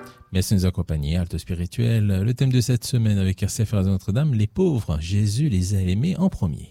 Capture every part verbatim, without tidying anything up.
Merci de nous accompagner, Halte Spirituelle. Le thème de cette semaine avec R C F Radio Notre-Dame, les pauvres, Jésus les a aimés en premier.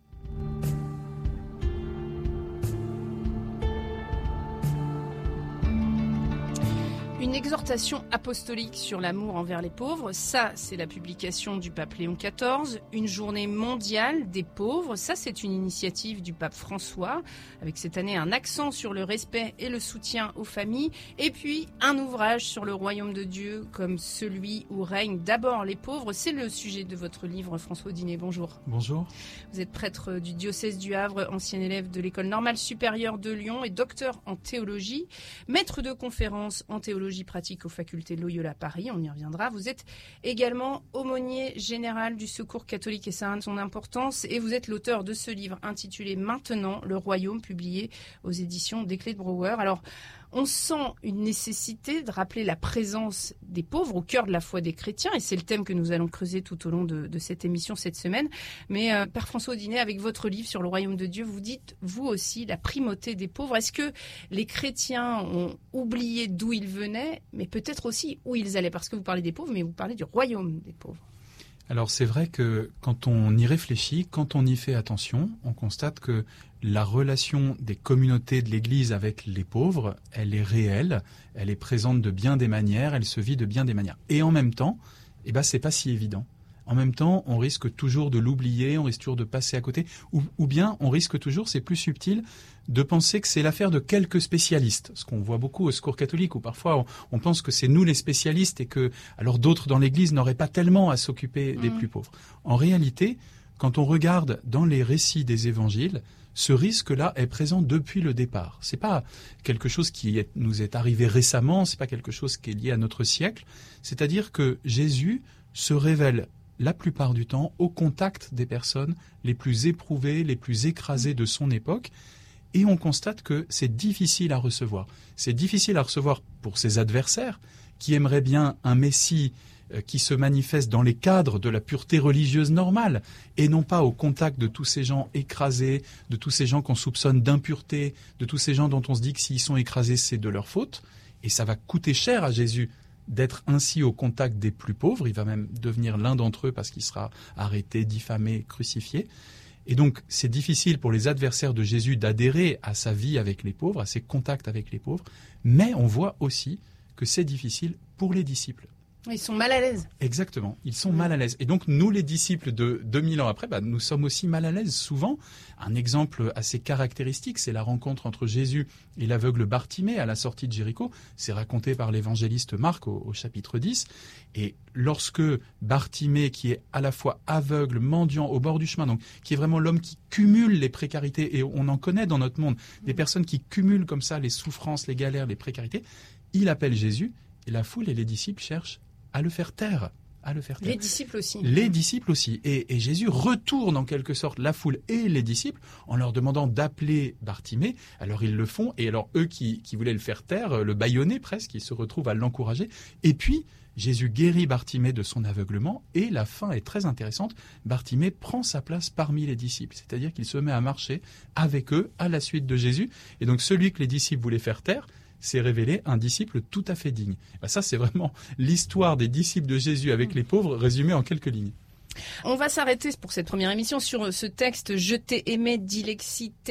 Une exhortation apostolique sur l'amour envers les pauvres, ça c'est la publication du pape Léon quatorze. Une journée mondiale des pauvres, ça c'est une initiative du pape François, avec cette année un accent sur le respect et le soutien aux familles. Et puis un ouvrage sur le royaume de Dieu comme celui où règnent d'abord les pauvres. C'est le sujet de votre livre, François Audinet. Bonjour. Bonjour. Vous êtes prêtre du diocèse du Havre, ancien élève de l'école normale supérieure de Lyon et docteur en théologie, maître de conférences en théologie pratique aux facultés Loyola Paris, on y reviendra. Vous êtes également aumônier général du Secours catholique et ça a son importance et vous êtes l'auteur de ce livre intitulé Maintenant le Royaume, publié aux éditions des Clés de Brouwer. Alors, on sent une nécessité de rappeler la présence des pauvres au cœur de la foi des chrétiens et c'est le thème que nous allons creuser tout au long de, de cette émission cette semaine. Mais euh, Père François Audinet, avec votre livre sur le royaume de Dieu, vous dites vous aussi la primauté des pauvres. Est-ce que les chrétiens ont oublié d'où ils venaient, mais peut-être aussi où ils allaient? Parce que vous parlez des pauvres, mais vous parlez du royaume des pauvres. Alors c'est vrai que quand on y réfléchit, quand on y fait attention, on constate que la relation des communautés de l'Église avec les pauvres, elle est réelle, elle est présente de bien des manières, elle se vit de bien des manières. Et en même temps, eh ben, c'est pas si évident. En même temps, on risque toujours de l'oublier, on risque toujours de passer à côté, ou, ou bien on risque toujours, c'est plus subtil, de penser que c'est l'affaire de quelques spécialistes. Ce qu'on voit beaucoup au Secours catholique, où parfois on, on pense que c'est nous les spécialistes et que alors d'autres dans l'Église n'auraient pas tellement à s'occuper des mmh. plus pauvres. En réalité, quand on regarde dans les récits des évangiles, ce risque-là est présent depuis le départ. C'est pas quelque chose qui est, nous est arrivé récemment, c'est pas quelque chose qui est lié à notre siècle. C'est-à-dire que Jésus se révèle la plupart du temps au contact des personnes les plus éprouvées, les plus écrasées de son époque. Et on constate que c'est difficile à recevoir. C'est difficile à recevoir pour ses adversaires qui aimeraient bien un Messie qui se manifeste dans les cadres de la pureté religieuse normale et non pas au contact de tous ces gens écrasés, de tous ces gens qu'on soupçonne d'impureté, de tous ces gens dont on se dit que s'ils sont écrasés, c'est de leur faute. Et ça va coûter cher à Jésus d'être ainsi au contact des plus pauvres. Il va même devenir l'un d'entre eux parce qu'il sera arrêté, diffamé, crucifié. Et donc, c'est difficile pour les adversaires de Jésus d'adhérer à sa vie avec les pauvres, à ses contacts avec les pauvres. Mais on voit aussi que c'est difficile pour les disciples. Ils sont mal à l'aise. Exactement, ils sont mal à l'aise. Et donc, nous, les disciples de deux mille ans après, bah, nous sommes aussi mal à l'aise souvent. Un exemple assez caractéristique, c'est la rencontre entre Jésus et l'aveugle Bartimée à la sortie de Jéricho. C'est raconté par l'évangéliste Marc au, au chapitre dix. Et lorsque Bartimée, qui est à la fois aveugle, mendiant au bord du chemin, donc qui est vraiment l'homme qui cumule les précarités, et on en connaît dans notre monde, des personnes qui cumulent comme ça les souffrances, les galères, les précarités, il appelle Jésus et la foule et les disciples cherchent à le faire taire, à le faire taire. Les disciples aussi. Les disciples aussi. Et, et Jésus retourne en quelque sorte la foule et les disciples en leur demandant d'appeler Bartimée. Alors ils le font, et alors eux qui, qui voulaient le faire taire, le bâillonner presque, ils se retrouvent à l'encourager. Et puis Jésus guérit Bartimée de son aveuglement, et la fin est très intéressante. Bartimée prend sa place parmi les disciples, c'est-à-dire qu'il se met à marcher avec eux à la suite de Jésus. Et donc celui que les disciples voulaient faire taire s'est révélé un disciple tout à fait digne. Ben ça, c'est vraiment l'histoire des disciples de Jésus avec les pauvres résumée en quelques lignes. On va s'arrêter pour cette première émission sur ce texte « Je t'ai aimé, dilexité »,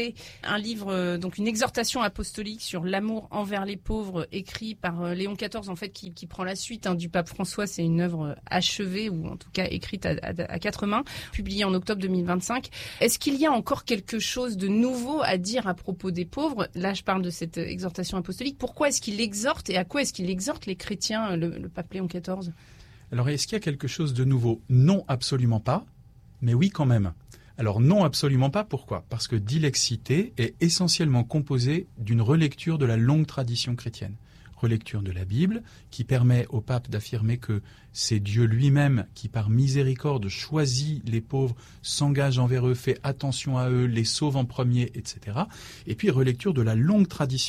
un livre, donc une exhortation apostolique sur l'amour envers les pauvres, écrit par Léon quatorze, en fait, qui, qui prend la suite hein, du pape François. C'est une œuvre achevée, ou en tout cas écrite à, à, à quatre mains, publiée en octobre deux mille vingt-cinq. Est-ce qu'il y a encore quelque chose de nouveau à dire à propos des pauvres? Là, je parle de cette exhortation apostolique. Pourquoi est-ce qu'il exhorte, et à quoi est-ce qu'il exhorte les chrétiens, le, le pape Léon quatorze? Alors, est-ce qu'il y a quelque chose de nouveau? Non, absolument pas, mais oui quand même. Alors non, absolument pas, pourquoi? Parce que dilexité est essentiellement composée d'une relecture de la longue tradition chrétienne. Relecture de la Bible, qui permet au pape d'affirmer que c'est Dieu lui-même qui, par miséricorde, choisit les pauvres, s'engage envers eux, fait attention à eux, les sauve en premier, et cetera. Et puis relecture de la longue tradition,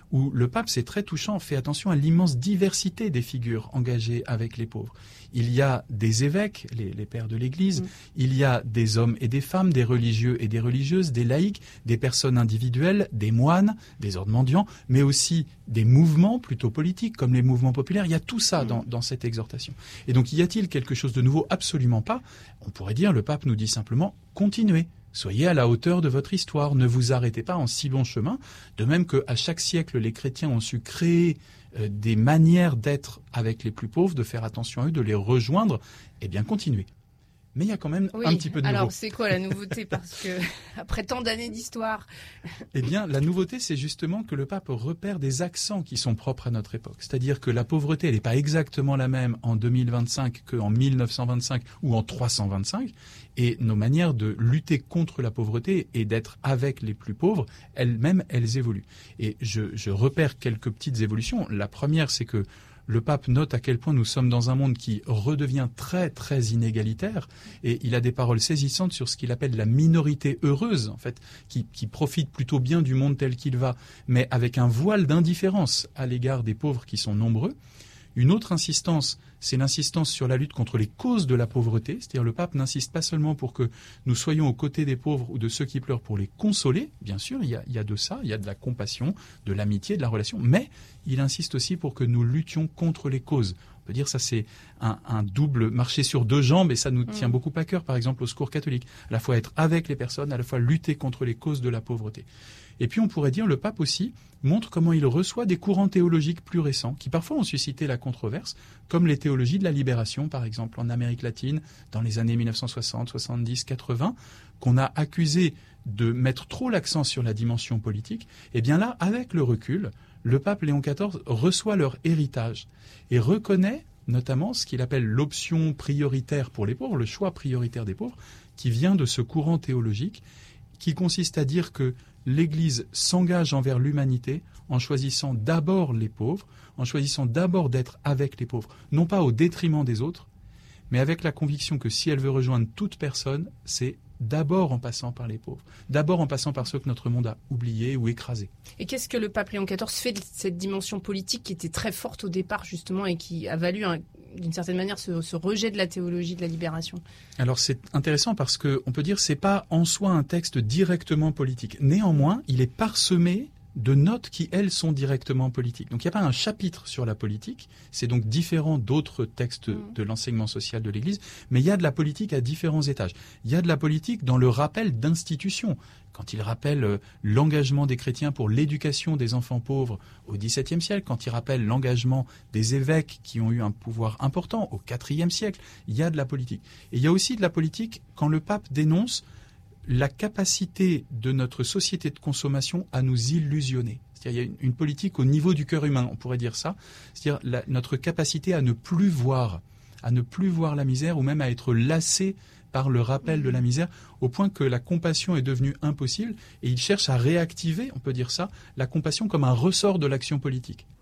où le pape, c'est très touchant, fait attention à l'immense diversité des figures engagées avec les pauvres. Il y a des évêques, les, les pères de l'Église, mmh. il y a des hommes et des femmes, des religieux et des religieuses, des laïcs, des personnes individuelles, des moines, des ordres mendiants, mais aussi des mouvements plutôt politiques, comme les mouvements populaires. Il y a tout ça mmh. dans, dans cette exhortation. Et donc, y a-t-il quelque chose de nouveau? Absolument pas. On pourrait dire, le pape nous dit simplement, continuez. Soyez à la hauteur de votre histoire, ne vous arrêtez pas en si bon chemin, de même qu'à chaque siècle, les chrétiens ont su créer euh, des manières d'être avec les plus pauvres, de faire attention à eux, de les rejoindre, eh bien continuez. Mais il y a quand même oui, un petit peu de nouveau. Alors, c'est quoi la nouveauté? Parce que, après tant d'années d'histoire... Eh bien, la nouveauté, c'est justement que le pape repère des accents qui sont propres à notre époque. C'est-à-dire que la pauvreté, elle n'est pas exactement la même en deux mille vingt-cinq qu'en mille neuf cent vingt-cinq ou en trois cent vingt-cinq. Et nos manières de lutter contre la pauvreté et d'être avec les plus pauvres, elles-mêmes, elles évoluent. Et je, je repère quelques petites évolutions. La première, c'est que le pape note à quel point nous sommes dans un monde qui redevient très, très inégalitaire. Et il a des paroles saisissantes sur ce qu'il appelle la minorité heureuse, en fait, qui, qui profite plutôt bien du monde tel qu'il va, mais avec un voile d'indifférence à l'égard des pauvres qui sont nombreux. Une autre insistance, c'est l'insistance sur la lutte contre les causes de la pauvreté. C'est-à-dire le pape n'insiste pas seulement pour que nous soyons aux côtés des pauvres ou de ceux qui pleurent pour les consoler. Bien sûr, il y a, il y a de ça, il y a de la compassion, de l'amitié, de la relation. Mais il insiste aussi pour que nous luttions contre les causes. On peut dire ça, c'est un, un double marché sur deux jambes et ça nous mmh. tient beaucoup à cœur, par exemple, au Secours catholique. À la fois être avec les personnes, à la fois lutter contre les causes de la pauvreté. Et puis on pourrait dire, le pape aussi montre comment il reçoit des courants théologiques plus récents, qui parfois ont suscité la controverse, comme les théologies de la libération, par exemple, en Amérique latine, dans les années mille neuf cent soixante, soixante-dix, quatre-vingts, qu'on a accusé de mettre trop l'accent sur la dimension politique. Et bien là, avec le recul, le pape Léon quatorze reçoit leur héritage et reconnaît notamment ce qu'il appelle l'option prioritaire pour les pauvres, le choix prioritaire des pauvres, qui vient de ce courant théologique, qui consiste à dire que l'Église s'engage envers l'humanité en choisissant d'abord les pauvres, en choisissant d'abord d'être avec les pauvres, non pas au détriment des autres, mais avec la conviction que si elle veut rejoindre toute personne, c'est d'abord en passant par les pauvres, d'abord en passant par ceux que notre monde a oubliés ou écrasés. Et qu'est-ce que le pape Léon quatorze fait de cette dimension politique qui était très forte au départ justement et qui a valu un, d'une certaine manière ce, ce rejet de la théologie de la libération? Alors c'est intéressant parce qu'on peut dire que ce n'est pas en soi un texte directement politique. Néanmoins, il est parsemé de notes qui, elles, sont directement politiques. Donc il n'y a pas un chapitre sur la politique, c'est donc différent d'autres textes mmh. de l'enseignement social de l'Église, mais il y a de la politique à différents étages. Il y a de la politique dans le rappel d'institutions. Quand il rappelle euh, l'engagement des chrétiens pour l'éducation des enfants pauvres au dix-septième siècle, quand il rappelle l'engagement des évêques qui ont eu un pouvoir important au quatrième siècle, il y a de la politique. Et il y a aussi de la politique quand le pape dénonce la capacité de notre société de consommation à nous illusionner. C'est-à-dire, il y a une, une politique au niveau du cœur humain, on pourrait dire ça. C'est-à-dire la, notre capacité à ne plus voir, à ne plus voir la misère ou même à être lassé par le rappel de la misère, au point que la compassion est devenue impossible et il cherche à réactiver, on peut dire ça, la compassion comme un ressort de l'action politique.